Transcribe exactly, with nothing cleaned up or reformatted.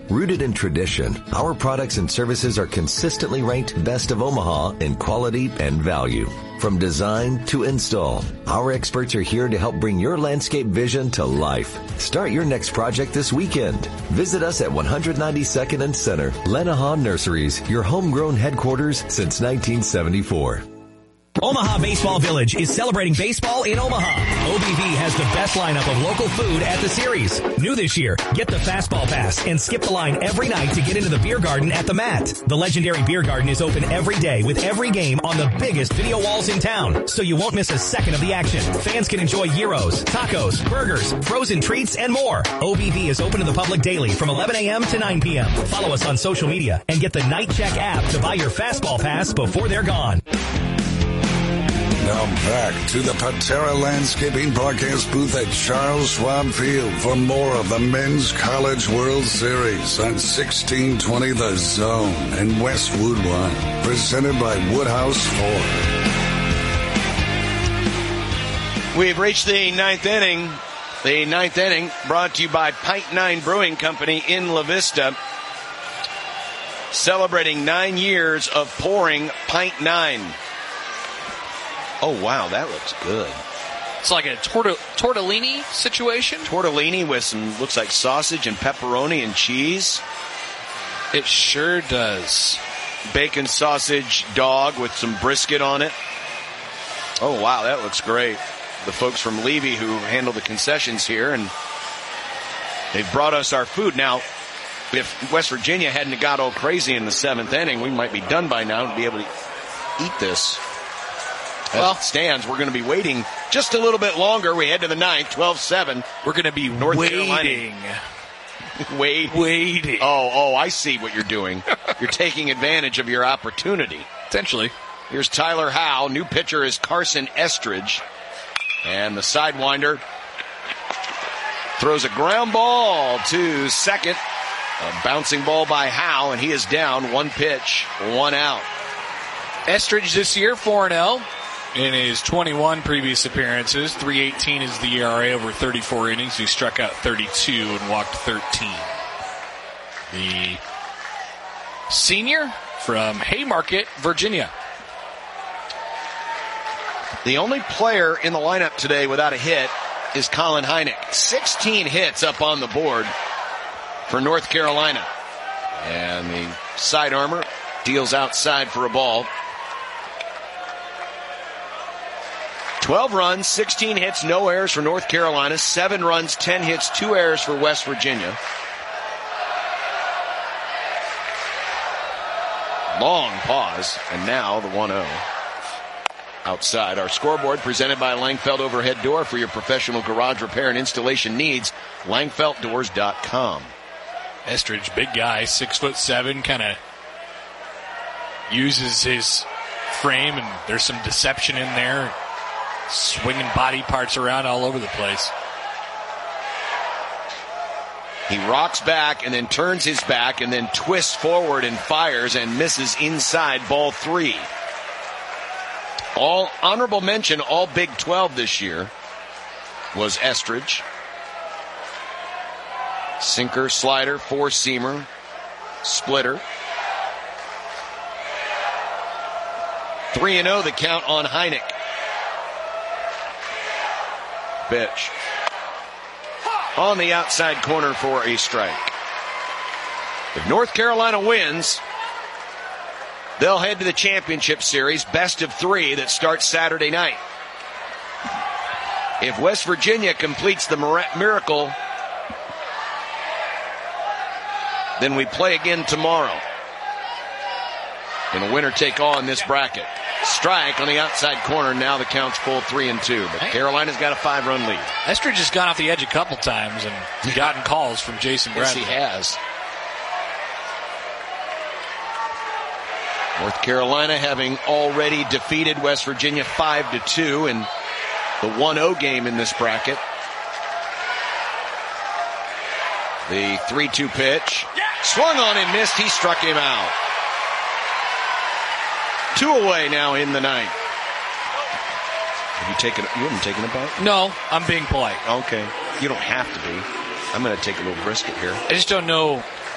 Rooted in tradition, our products and services are consistently ranked best of Omaha in quality and value. From design to install, our experts are here to help bring your landscape vision to life. Start your next project this weekend. Visit us at one ninety-second and Center, Lenaha Nurseries, your homegrown headquarters since nineteen seventy-four. Omaha Baseball Village is celebrating baseball in Omaha. O B V has the best lineup of local food at the series. New this year, get the fastball pass and skip the line every night to get into the beer garden at the Mat. The legendary beer garden is open every day with every game on the biggest video walls in town, so you won't miss a second of the action. Fans can enjoy gyros, tacos, burgers, frozen treats, and more. O B V is open to the public daily from eleven a.m. to nine p.m. Follow us on social media and get the Night Check app to buy your fastball pass before they're gone. Now back to the Patera Landscaping Podcast booth at Charles Schwab Field for more of the Men's College World Series on sixteen twenty The Zone and Westwood One, presented by Woodhouse Ford. We've reached the ninth inning. The ninth inning brought to you by Pint Nine Brewing Company in La Vista, celebrating nine years of pouring Pint Nine. Oh, wow, that looks good. It's like a torta- tortellini situation. Tortellini with some, looks like sausage and pepperoni and cheese. It sure does. Bacon sausage dog with some brisket on it. Oh, wow, that looks great. The folks from Levy who handle the concessions here, and they've brought us our food. Now, if West Virginia hadn't got all crazy in the seventh inning, we might be done by now to be able to eat this. As well, it stands, we're going to be waiting just a little bit longer. We head to the ninth, twelve seven. We're going to be North waiting. Carolina. Wait. Waiting. Oh, oh, I see what you're doing. You're taking advantage of your opportunity. Potentially. Here's Tyler Howe. New pitcher is Carson Estridge. And the Sidewinder throws a ground ball to second. A bouncing ball by Howe, and he is down. One pitch, one out. Estridge this year, four and oh. In his twenty-one previous appearances, three eighteen is the E R A over thirty-four innings. He struck out thirty-two and walked thirteen. The senior from Haymarket, Virginia. The only player in the lineup today without a hit is Colin Hynek. sixteen hits up on the board for North Carolina. And the side armor deals outside for a ball. twelve runs, sixteen hits, no errors for North Carolina. seven runs, ten hits, two errors for West Virginia. Long pause, and now the one oh. Outside. Our scoreboard presented by Langfeld Overhead Door for your professional garage repair and installation needs. Langfeld Doors dot com. Estridge, big guy, six foot seven, kind of uses his frame, and there's some deception in there. Swinging body parts around all over the place. He rocks back and then turns his back and then twists forward and fires and misses inside ball three. All honorable mention, all Big twelve this year was Estridge. Sinker, slider, four-seamer, splitter. three and oh the count on Hynek. Pitch. On the outside corner for a strike. If North Carolina wins, they'll head to the championship series, best of three, that starts Saturday night. If West Virginia completes the miracle, then we play again tomorrow in a winner-take-all in this bracket. Strike on the outside corner. Now the count's full three and two. But Carolina's got a five-run lead. Estridge has gone off the edge a couple times and gotten calls from Jason Bradley. Yes, he has. North Carolina having already defeated West Virginia five to two in the one oh game in this bracket. The three two pitch. Swung on and missed. He struck him out. Two away now in the ninth. Have you taken? You haven't taken a bite? No, I'm being polite. Okay. You don't have to be. I'm going to take a little brisket here. I just don't know